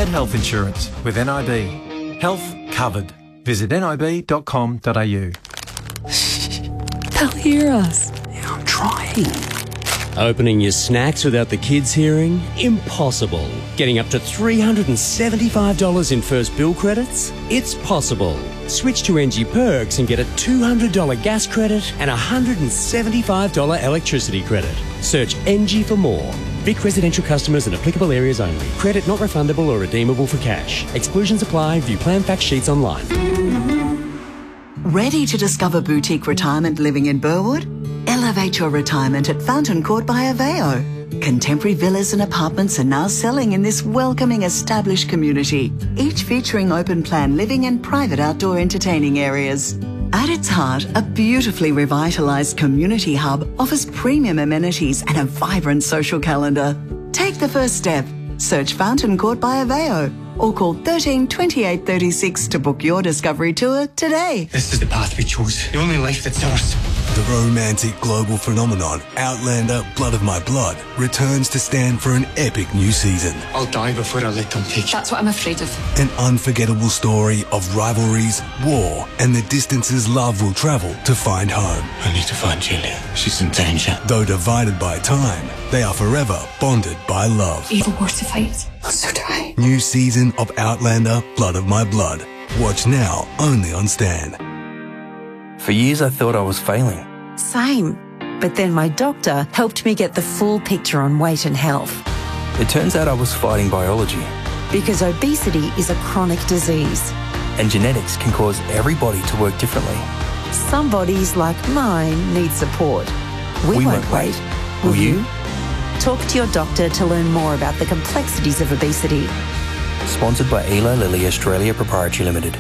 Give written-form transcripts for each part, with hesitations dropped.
health insurance with NIB. Health covered. Visit nib.com.au. They'll hear us. Yeah, I'm trying. Opening your snacks without the kids hearing? Impossible. Getting up to $375 in first bill credits? It's possible. Switch to NG Perks and get a $200 gas credit and a $175 electricity credit. Search NG for more. Vic residential customers in applicable areas only. Credit not refundable or redeemable for cash. Exclusions apply. View plan fact sheets online. Ready to discover boutique retirement living in Burwood? Elevate your retirement at Fountain Court by Aveo. Contemporary villas and apartments are now selling in this welcoming established community, each featuring open plan living and private outdoor entertaining areas. At its heart, a beautifully revitalised community hub offers premium amenities and a vibrant social calendar. Take the first step. Search Fountain Court by Aveo or call 13 28 36 to book your discovery tour today. This is the path we chose. The only life that's ours. The romantic global phenomenon Outlander Blood of My Blood returns to stand for an epic new season. I'll die before I let them take you. That's what I'm afraid of. An unforgettable story of rivalries, war, and the distances love will travel to find home. I need to find Julia. She's in danger. Though divided by time, they are forever bonded by love. Evil wants to fight. So do I. New season of Outlander Blood of My Blood. Watch now only on Stan. For years I thought I was failing. Same. But then my doctor helped me get the full picture on weight and health. It turns out I was fighting biology. Because obesity is a chronic disease. And genetics can cause every body to work differently. Some bodies, like mine, need support. We won't wait. Will you? Talk to your doctor to learn more about the complexities of obesity. Sponsored by Eli Lilly Australia Proprietary Limited.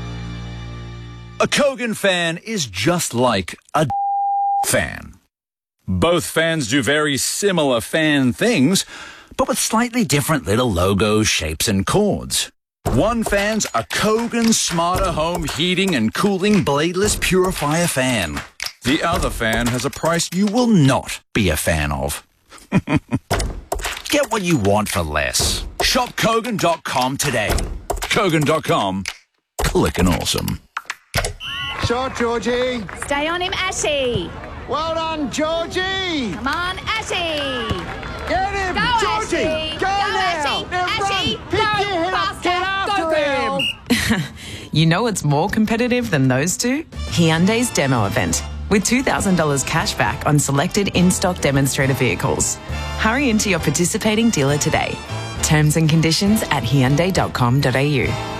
A Kogan fan is just like a fan. Both fans do very similar fan things, but with slightly different little logos, shapes, and chords. One fan's a Kogan Smarter Home Heating and Cooling Bladeless Purifier fan. The other fan has a price you will not be a fan of. Get what you want for less. Shop Kogan.com today. Kogan.com. Clickin' awesome. Shot, Georgie. Stay on him, Ashy. Well done, Georgie. Come on, Ashy. Get him, Go, Georgie. Ashy. Go now. Ashy. Now Ashy. run. Pick your head up. Get after him. You know what's more competitive than those two? Hyundai's demo event, with $2,000 cash back on selected in-stock demonstrator vehicles. Hurry into your participating dealer today. Terms and conditions at Hyundai.com.au.